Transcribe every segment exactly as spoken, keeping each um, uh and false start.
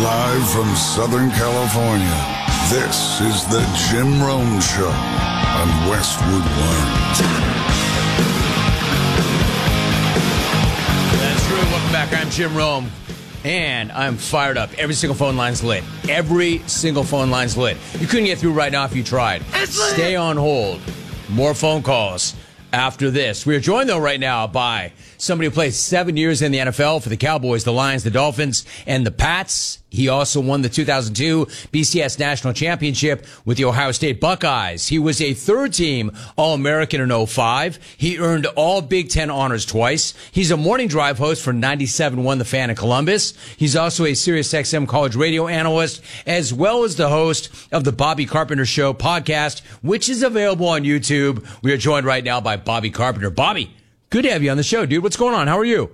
Live from Southern California, this is the Jim Rome Show on Westwood One. That's true. Welcome back. I'm Jim Rome, and I'm fired up. Every single phone line's lit. Every single phone line's lit. You couldn't get through right now if you tried. Stay on hold. More phone calls after this. We are joined, though, right now by somebody who played seven years in the N F L for the Cowboys, the Lions, the Dolphins, and the Pats. He also won the two thousand two B C S National Championship with the Ohio State Buckeyes. He was a third-team All-American in oh five. He earned all Big Ten honors twice. He's a morning drive host for ninety-seven point one The Fan in Columbus. He's also a SiriusXM college radio analyst, as well as the host of the Bobby Carpenter Show podcast, which is available on YouTube. We are joined right now by Bobby Carpenter. Bobby, good to have you on the show, dude. What's going on? How are you?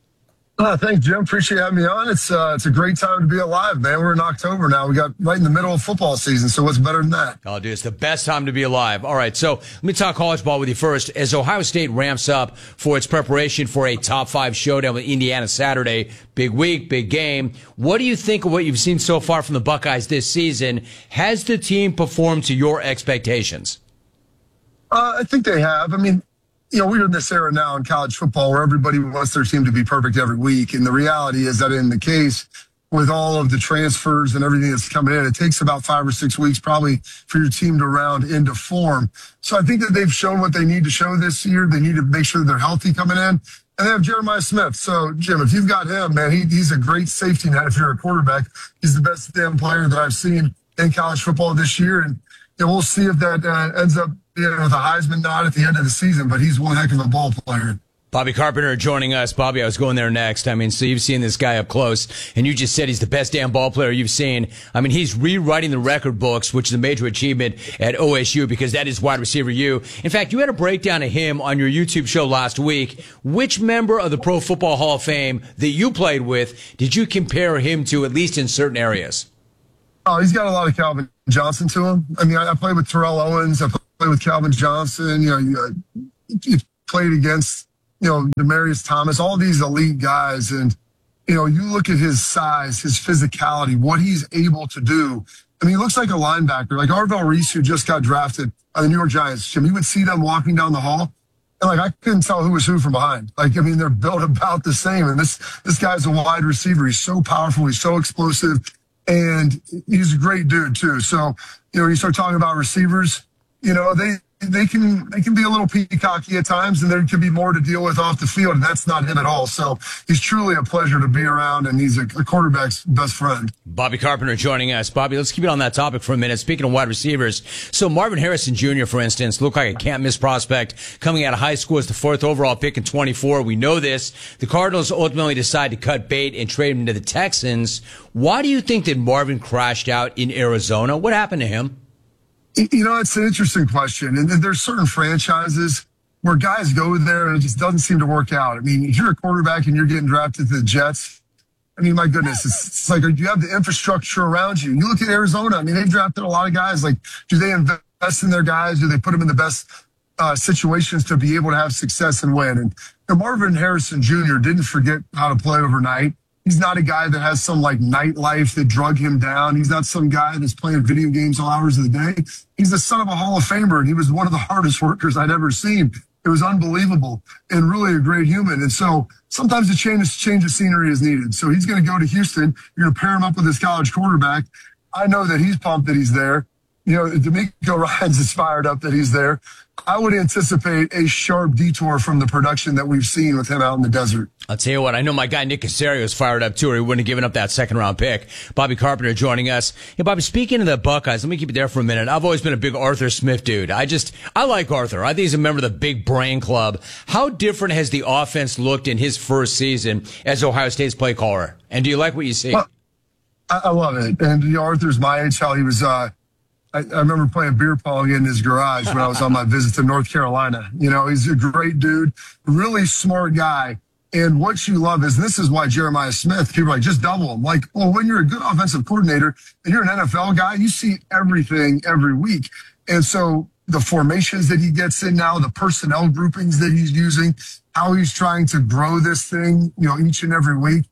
Uh, thanks, Jim. Appreciate having me on. It's uh, it's a great time to be alive, man. We're in October now. We got right in the middle of football season, so what's better than that? Oh, dude, it's the best time to be alive. All right, so let me talk college ball with you first. As Ohio State ramps up for its preparation for a top five showdown with Indiana Saturday, big week, big game, what do you think of what you've seen so far from the Buckeyes this season? Has the team performed to your expectations? Uh, I think they have. I mean, you know, we're in this era now in college football where everybody wants their team to be perfect every week. And the reality is that in the case with all of the transfers and everything that's coming in, it takes about five or six weeks probably for your team to round into form. So I think that they've shown what they need to show this year. They need to make sure they're healthy coming in. And they have Jeremiah Smith. So, Jim, if you've got him, man, he, he's a great safety net if you're a quarterback. He's the best damn player that I've seen in college football this year. And you know, we'll see if that uh, ends up being with a Heisman nod at the end of the season, but he's one heck of a ball player. Bobby Carpenter joining us. Bobby, I was going there next. I mean, so you've seen this guy up close, and you just said he's the best damn ball player you've seen. I mean, he's rewriting the record books, which is a major achievement at O S U because that is wide receiver U. In fact, you had a breakdown of him on your YouTube show last week. Which member of the Pro Football Hall of Fame that you played with did you compare him to, at least in certain areas? Oh, he's got a lot of Calvin Johnson to him. I mean, I, I played with Terrell Owens. I played with Calvin Johnson. You know, you, uh, you played against, you know, Demaryius Thomas, all these elite guys. And, you know, you look at his size, his physicality, what he's able to do. I mean, he looks like a linebacker. Like Arvell Reese, who just got drafted by the New York Giants. Jim, you would see them walking down the hall. And, like, I couldn't tell who was who from behind. Like, I mean, they're built about the same. And this, this guy's a wide receiver. He's so powerful. He's so explosive. And he's a great dude too. So, you know, you start talking about receivers, you know, they, they can, they can be a little peacocky at times, and there can be more to deal with off the field. And that's not him at all. So he's truly a pleasure to be around, and he's a, a quarterback's best friend. Bobby Carpenter joining us. Bobby, let's keep it on that topic for a minute. Speaking of wide receivers, so Marvin Harrison Junior, for instance, looked like a can't-miss prospect coming out of high school as the fourth overall pick in twenty-four. We know this. The Cardinals ultimately decide to cut bait and trade him to the Texans. Why do you think that Marvin crashed out in Arizona? What happened to him? You know, it's an interesting question. And there's certain franchises where guys go there and it just doesn't seem to work out. I mean, if you're a quarterback and you're getting drafted to the Jets, I mean, my goodness, it's, it's like, do you have the infrastructure around you? You look at Arizona. I mean, they've drafted a lot of guys. Like, do they invest in their guys? Do they put them in the best uh, situations to be able to have success and win? And you know, Marvin Harrison Junior didn't forget how to play overnight. He's not a guy that has some like nightlife that drug him down. He's not some guy that's playing video games all hours of the day. He's the son of a Hall of Famer, and he was one of the hardest workers I'd ever seen. It was unbelievable and really a great human. And so sometimes a change, change of scenery is needed. So he's going to go to Houston. You're going to pair him up with his college quarterback. I know that he's pumped that he's there. You know, D'Amico Ryans is fired up that he's there. I would anticipate a sharp detour from the production that we've seen with him out in the desert. I'll tell you what, I know my guy Nick Caserio is fired up too, or he wouldn't have given up that second round pick. Bobby Carpenter joining us. Hey, Bobby, speaking of the Buckeyes, let me keep you there for a minute. I've always been a big Arthur Smith dude. I just, I like Arthur. I think he's a member of the Big Brain Club. How different has the offense looked in his first season as Ohio State's play caller? And do you like what you see? Well, I, I love it. And you know, Arthur's my age, how he was, uh, I, I remember playing beer pong in his garage when I was on my visit to North Carolina. You know, he's a great dude, really smart guy. And what you love is, this is why Jeremiah Smith, people are like, just double him. Like, well, when you're a good offensive coordinator and you're an N F L guy, you see everything every week. And so the formations that he gets in now, the personnel groupings that he's using, how he's trying to grow this thing, you know, each and every week.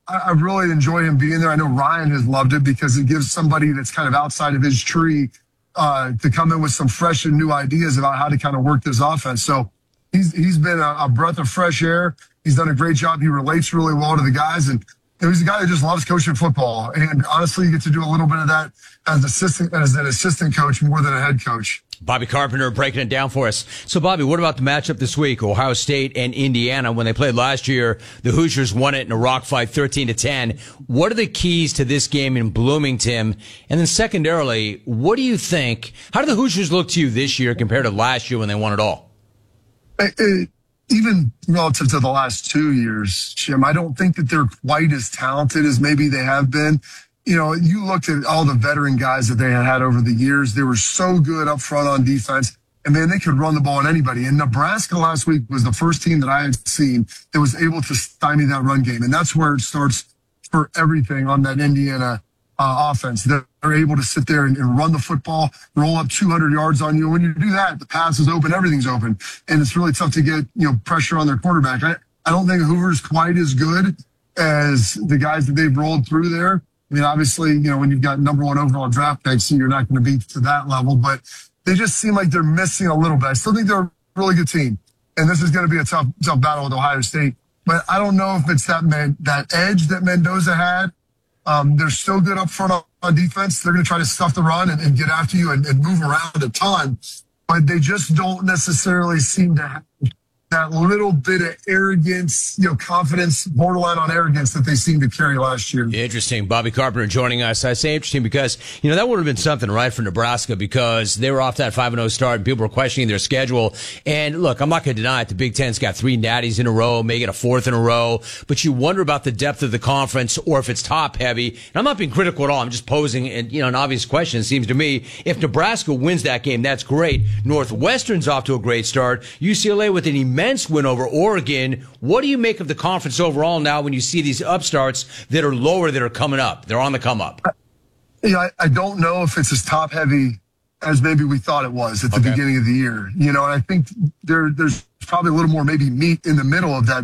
I, I really enjoy him being there. I know Ryan has loved it because it gives somebody that's kind of outside of his tree uh, to come in with some fresh and new ideas about how to kind of work this offense. So he's he's been a, a breath of fresh air. He's done a great job. He relates really well to the guys, and you know, he's a guy that just loves coaching football. And honestly, you get to do a little bit of that as assistant as an assistant coach more than a head coach. Bobby Carpenter breaking it down for us. So, Bobby, what about the matchup this week? Ohio State and Indiana. When they played last year, the Hoosiers won it in a rock fight, thirteen to ten. What are the keys to this game in Bloomington? And then secondarily, what do you think? How do the Hoosiers look to you this year compared to last year when they won it all? It, it, even relative to the last two years, Jim, I don't think that they're quite as talented as maybe they have been. You know, you looked at all the veteran guys that they had had over the years. They were so good up front on defense. And, man, they could run the ball on anybody. And Nebraska last week was the first team that I had seen that was able to stymie that run game. And that's where it starts for everything on that Indiana uh, offense. They're able to sit there and, and run the football, roll up two hundred yards on you. When you do that, the pass is open, everything's open. And it's really tough to get, you know, pressure on their quarterback. I, I don't think Hoover's quite as good as the guys that they've rolled through there. I mean, obviously, you know, when you've got number one overall draft picks, you're not going to be to that level, but they just seem like they're missing a little bit. I still think they're a really good team, and this is going to be a tough, tough battle with Ohio State. But I don't know if it's that man, that edge that Mendoza had. Um, they're so good up front on, on defense. They're going to try to stuff the run and, and get after you and, and move around a ton, but they just don't necessarily seem to have that little bit of arrogance, you know, confidence, borderline on arrogance that they seemed to carry last year. Interesting. Bobby Carpenter joining us. I say interesting because, you know, that would have been something, right, for Nebraska because they were off that five and oh start and people were questioning their schedule. And look, I'm not going to deny it. The Big Ten's got three natties in a row, may get a fourth in a row, but you wonder about the depth of the conference or if it's top heavy. And I'm not being critical at all. I'm just posing, you know, an obvious question, it seems to me. If Nebraska wins that game, that's great. Northwestern's off to a great start. U C L A with an immense win over Oregon. What do you make of the conference overall now when you see these upstarts that are lower that are coming up? They're on the come up. Yeah, I, I don't know if it's as top heavy as maybe we thought it was at the okay. beginning of the year. You know, and I think there there's probably a little more maybe meat in the middle of that